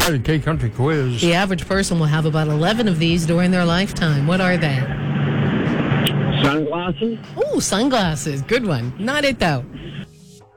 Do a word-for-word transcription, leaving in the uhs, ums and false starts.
right, K Country quiz. The average person will have about eleven of these during their lifetime. What are they? Sunglasses? Oh, sunglasses. Good one. Not it, though.